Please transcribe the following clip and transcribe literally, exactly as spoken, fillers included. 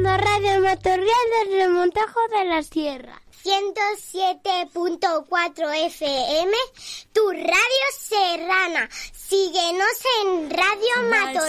escuchando Radio Matorral desde Montejo de la Sierra. ciento siete punto cuatro F M, tu radio serrana. Síguenos en Radio Matorral.